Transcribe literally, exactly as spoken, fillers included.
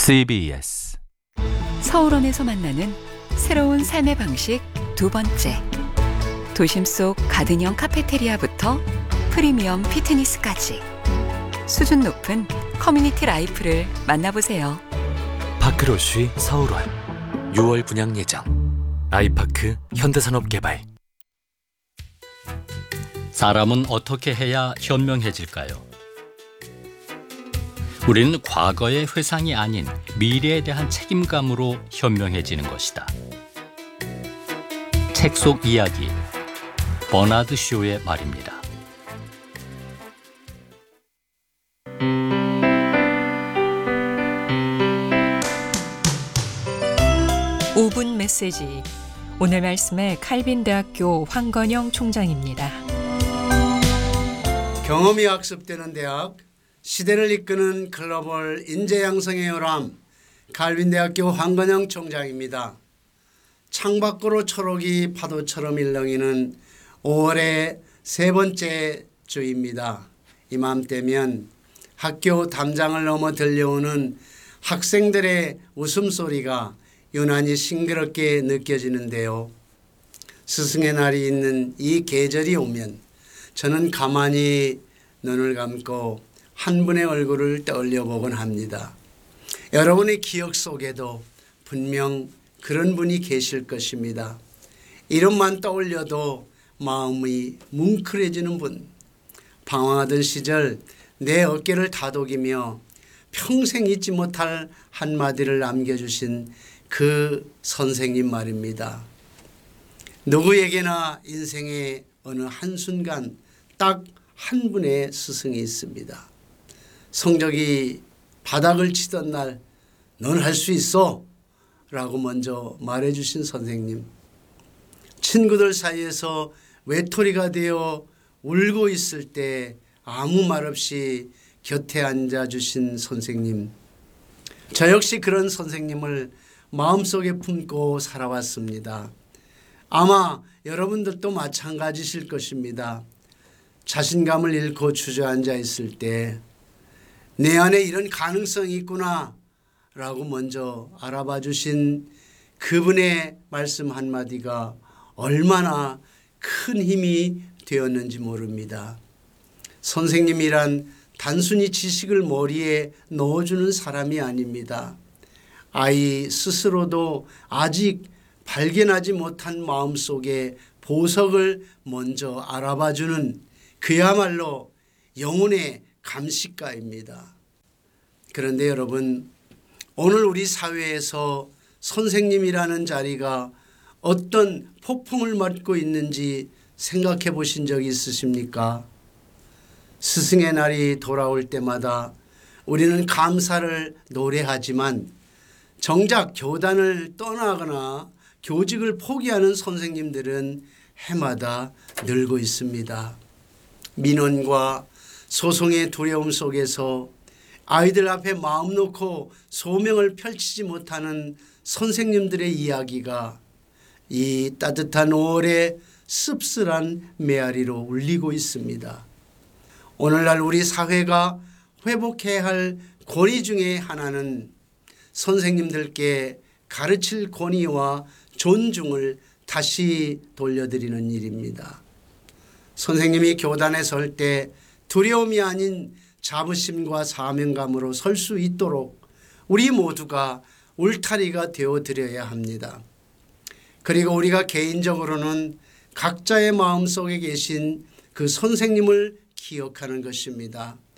씨비에스 서울원에서 만나는 새로운 삶의 방식 두 번째. 도심 속 가든형 카페테리아부터 프리미엄 피트니스까지 수준 높은 커뮤니티 라이프를 만나보세요. 파크로쉬 서울원 유월 분양 예정. 아이파크 현대산업개발. 사람은 어떻게 해야 현명해질까요? 우리는 과거의 회상이 아닌 미래에 대한 책임감으로 현명해지는 것이다. 책 속 이야기, 버나드 쇼의 말입니다. 오 분 메시지. 오늘 말씀의 칼빈대학교 황건영 총장입니다. 경험이 학습되는 대학, 시대를 이끄는 글로벌 인재 양성의 요람, 칼빈대학교 황건영 총장입니다. 창밖으로 초록이 파도처럼 일렁이는 오월의 세 번째 주입니다. 이맘때면 학교 담장을 넘어 들려오는 학생들의 웃음소리가 유난히 싱그럽게 느껴지는데요. 스승의 날이 있는 이 계절이 오면 저는 가만히 눈을 감고 한 분의 얼굴을 떠올려 보곤 합니다. 여러분의 기억 속에도 분명 그런 분이 계실 것입니다. 이름만 떠올려도 마음이 뭉클해지는 분. 방황하던 시절 내 어깨를 다독이며 평생 잊지 못할 한마디를 남겨주신 그 선생님 말입니다. 누구에게나 인생의 어느 한순간 딱 한 분의 스승이 있습니다. 성적이 바닥을 치던 날 넌 할 수 있어 라고 먼저 말해주신 선생님. 친구들 사이에서 외톨이가 되어 울고 있을 때 아무 말 없이 곁에 앉아주신 선생님. 저 역시 그런 선생님을 마음속에 품고 살아왔습니다. 아마 여러분들도 마찬가지실 것입니다. 자신감을 잃고 주저앉아 있을 때 내 안에 이런 가능성이 있구나 라고 먼저 알아봐 주신 그분의 말씀 한마디가 얼마나 큰 힘이 되었는지 모릅니다. 선생님이란 단순히 지식을 머리에 넣어주는 사람이 아닙니다. 아이 스스로도 아직 발견하지 못한 마음속에 보석을 먼저 알아봐주는 그야말로 영혼의 감식가입니다. 그런데 여러분, 오늘 우리 사회에서 선생님이라는 자리가 어떤 폭풍을 맞고 있는지 생각해 보신 적이 있으십니까? 스승의 날이 돌아올 때마다 우리는 감사를 노래하지만 정작 교단을 떠나거나 교직을 포기하는 선생님들은 해마다 늘고 있습니다. 민원과 소송의 두려움 속에서 아이들 앞에 마음 놓고 소명을 펼치지 못하는 선생님들의 이야기가 이 따뜻한 오월의 씁쓸한 메아리로 울리고 있습니다. 오늘날 우리 사회가 회복해야 할 권위 중에 하나는 선생님들께 가르칠 권위와 존중을 다시 돌려드리는 일입니다. 선생님이 교단에 설 때 두려움이 아닌 자부심과 사명감으로 설 수 있도록 우리 모두가 울타리가 되어드려야 합니다. 그리고 우리가 개인적으로는 각자의 마음속에 계신 그 선생님을 기억하는 것입니다.